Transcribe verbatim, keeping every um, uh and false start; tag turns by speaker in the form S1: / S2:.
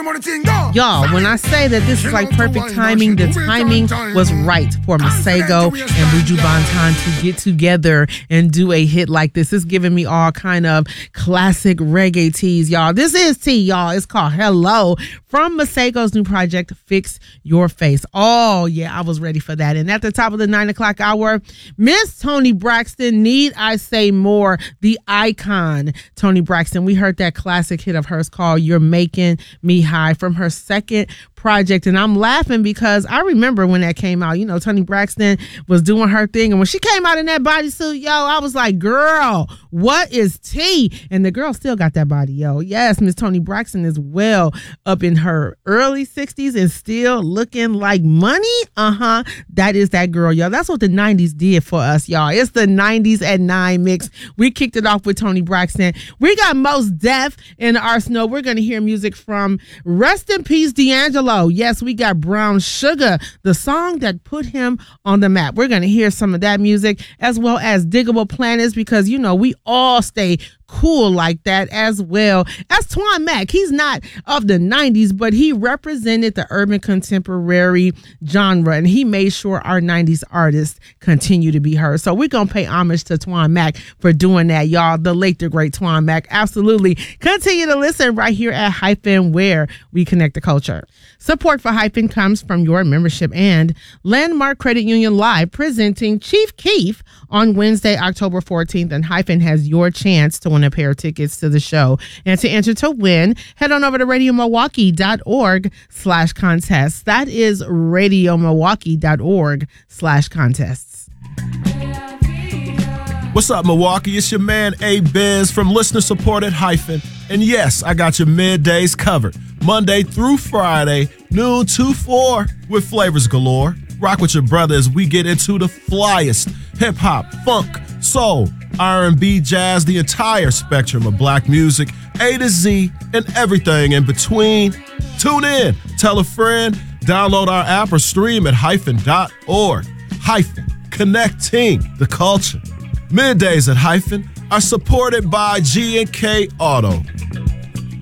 S1: Y'all, when I say that this is like perfect timing, the timing was right for Masego and Buju Banton to get together and do a hit like this. It's giving me all kind of classic reggae teas, y'all. This is tea, y'all. It's called Hello from Masego's new project, Fix Your Face. Oh, yeah, I was ready for that. And at the top of the nine o'clock hour, Miss Toni Braxton, Need I Say More, the icon Toni Braxton. We heard that classic hit of hers called You're Making Me High from her second project. And I'm laughing because I remember when that came out. You know, Toni Braxton was doing her thing. And when she came out in that bodysuit, yo, I was like, girl, what is tea? And the girl still got that body, yo. Yes, Miss Toni Braxton is well up in her early sixties and still looking like money. Uh-huh. That is that girl, yo. That's what the nineties did for us, y'all. It's the nineties at nine mix. We kicked it off with Toni Braxton. We got Mos Def in the arsenal. We're going to hear music from Rest in Peace D'Angelo. Yes, we got Brown Sugar, the song that put him on the map. We're going to hear some of that music as well as Diggable Planets because, you know, we all stay cool like that as well as Twan Mack. He's not of the nineties, but he represented the urban contemporary genre and he made sure our nineties artists continue to be heard. So we're going to pay homage to Twan Mack for doing that, y'all. The late, the great Twan Mack. Absolutely. Continue to listen right here at Hyphen, where we connect the culture. Support for Hyphen comes from your membership and Landmark Credit Union Live presenting Chief Keef on Wednesday, October fourteenth, and Hyphen has your chance to win a pair of tickets to the show. And to enter to win, head on over to radiomilwaukee.org slash contests. That is radiomilwaukee.org slash contests.
S2: What's up, Milwaukee? It's your man, A-Biz from listener-supported Hyphen. And yes, I got your middays covered. Monday through Friday, noon to four, with flavors galore. Rock with your brother as we get into the flyest hip-hop, funk, soul, R and B, jazz, the entire spectrum of black music, A to Z, and everything in between. Tune in, tell a friend, download our app or stream at hyphen dot org. Hyphen, connecting the culture. Middays at Hyphen are supported by G and K Auto.